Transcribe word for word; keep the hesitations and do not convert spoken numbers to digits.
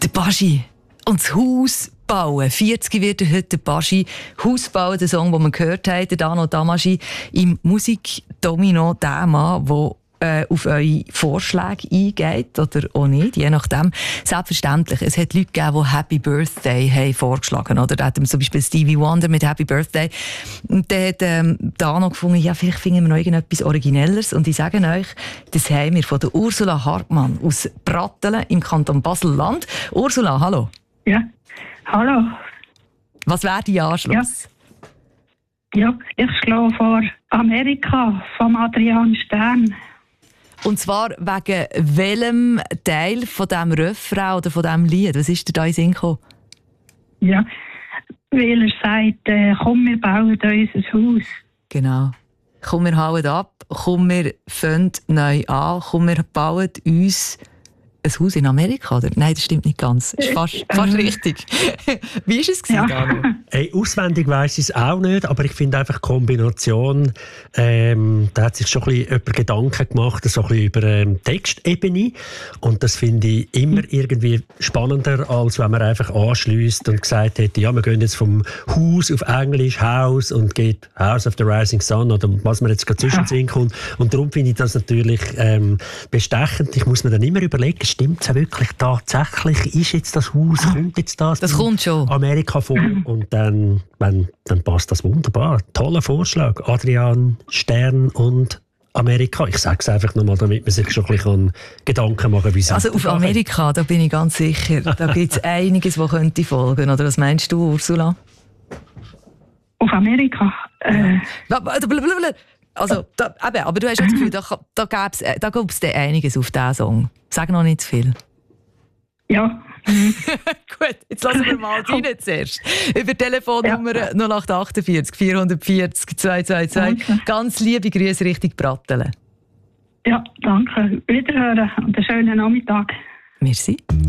Der Baschi und das Haus bauen. vierzig wird er heute, der Baschi. Haus bauen, der Song, den wir gehört haben, der Dano Damashi im Musikdomino, der Mann, der äh, auf eure Vorschläge eingeht oder auch nicht, je nachdem. Selbstverständlich, es hat Leute gegeben, die Happy Birthday haben vorgeschlagen haben. Da hat zum Beispiel Stevie Wonder mit Happy Birthday. Und dann hat ähm, Dano gefunden, ja, vielleicht finden wir noch irgendetwas Originelleres. Und ich sage euch, das haben wir von der Ursula Hartmann aus Brattelen im Kanton Basel-Land. Ursula, hallo. Ja, hallo. Was wäre dein Anschluss? Ja, ja ich schlage vor Amerika vom Adrian Stern. Und zwar wegen welchem Teil von diesem Refrain oder von diesem Lied? Was ist dir da in den Sinn gekommen? Ja, weil er sagt, äh, komm, wir bauen unser Haus. Genau. Komm, wir hauen ab, komm, wir fangen neu an, komm, wir bauen uns ein Haus in Amerika, oder? Nein, das stimmt nicht ganz. Das ist fast, fast richtig. Wie war es, Ja. Dano? Hey, auswendig weiss ich es auch nicht, aber ich finde einfach die Kombination, ähm, da hat sich schon ein bisschen jemand Gedanken gemacht, so ein bisschen über ähm, Textebene. Und das finde ich immer irgendwie spannender, als wenn man einfach anschliesst und gesagt hätte, ja, wir gehen jetzt vom Haus auf Englisch, House, und geht House of the Rising Sun, oder was man jetzt gerade zwischen den kommt. Und darum finde ich das natürlich ähm, bestechend. Ich muss mir dann immer überlegen, stimmt es wirklich tatsächlich? Ist jetzt das Haus, kommt jetzt das? Das kommt schon. Amerika vor, und dann, wenn, dann passt das wunderbar. Toller Vorschlag. Adrian Stern und Amerika. Ich sage es einfach nochmal, damit man sich schon ein bisschen Gedanken machen kann, wie es Also auf Amerika, da bin ich ganz sicher, da gibt es einiges, was könnte folgen. Oder was meinst du, Ursula? Auf Amerika? Äh, Also, da, eben, aber du hast ja das Gefühl, da, da gäbe es da gäb's dann einiges auf diesen Song. Sag noch nicht zu viel. ja. Gut, jetzt lassen wir mal rein zuerst. Über Telefonnummer Ja. null acht achtundvierzig vierhundertvierzig zweihundertzweiundzwanzig. Danke. Ganz liebe Grüße Richtung Brattelen. Ja, danke. Wiederhören und einen schönen Nachmittag. Merci.